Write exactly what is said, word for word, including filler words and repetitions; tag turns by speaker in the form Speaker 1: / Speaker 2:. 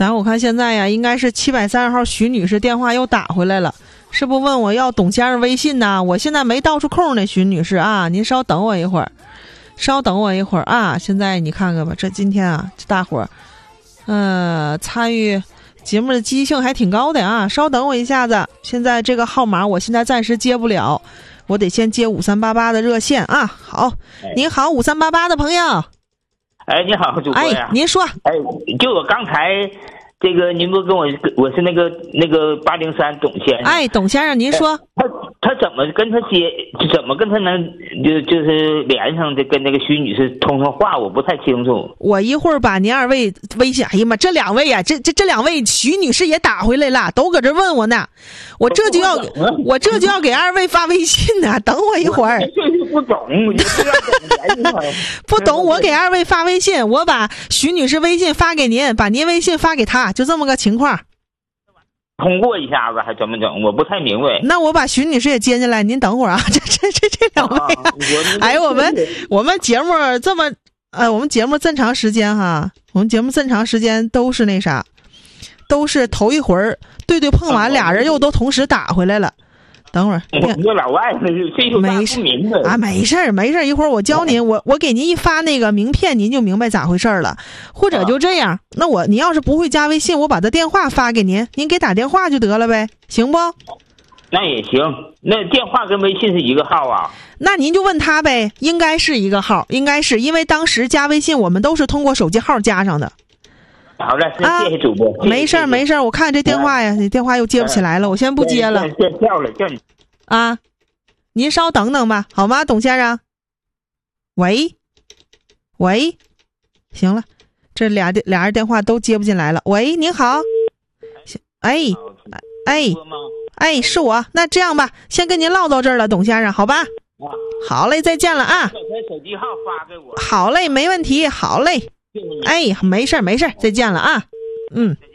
Speaker 1: 咱我看现在呀，应该是七百三十号徐女士电话又打回来了，是不问我要董先生微信呢？我现在没到处空呢，徐女士啊，您稍等我一会儿，稍等我一会儿啊。现在你看看吧，这今天啊，这大伙儿，呃，参与节目的积极性还挺高的啊。稍等我一下子，现在这个号码我现在暂时接不了，我得先接五三八八的热线啊。好，您好，五三八八的朋友。
Speaker 2: 哎，你好，主播呀！
Speaker 1: 哎，您说。
Speaker 2: 哎，就我刚才这个，您不跟我，我是那个那个八零三董先生。
Speaker 1: 哎，董先生，您说。
Speaker 2: 他他怎么跟他接？怎么跟他能就就是连上的？跟那个徐女士通通话，我不太清楚。
Speaker 1: 我一会儿把您二位微信，哎呀妈，这两位呀、啊，这这这两位徐女士也打回来了，都搁这问我呢。我这就要我这就要给二位发微信呢，等我一会儿。
Speaker 2: 就是不懂，也不知道怎么连
Speaker 1: 不懂，我给二位发微信，我把徐女士微信发给您，把您微信发给她，就这么个情况。
Speaker 2: 通过一下子还怎么整？我不太明白。
Speaker 1: 那我把徐女士也接进来，您等会儿啊。这这这这两位、啊，啊、哎，我们我们节目这么呃，我们节目这么长时间哈，我们节目这么长时间都是那啥，都是头一回儿对对碰完，俩人又都同时打回来了。等会儿，
Speaker 2: 我老外那是岁数大不明白
Speaker 1: 啊，没事儿没事儿，一会儿我教您，我我给您一发那个名片，您就明白咋回事了。或者就这样，那我您要是不会加微信，我把他电话发给您，您给打电话就得了呗，行不？
Speaker 2: 那也行，那电话跟微信是一个号啊？
Speaker 1: 那您就问他呗，应该是一个号，应该是因为当时加微信我们都是通过手机号加上的。
Speaker 2: 好了，谢谢主播。
Speaker 1: 啊、没事儿没事儿，我看这电话呀，这电话又接不起来了，我先不接了。
Speaker 2: 先叫了，叫你
Speaker 1: 啊，您稍等等吧，好吗，董先生？喂，喂，行了，这俩俩人电话都接不进来了。喂，您好，哎，哎，哎，是我。那这样吧，先跟您唠到这儿了，董先生，好吧？好嘞，再见了啊。
Speaker 2: 手机号发给我。
Speaker 1: 好嘞，没问题，好嘞。哎，没事没事，再见了啊。嗯。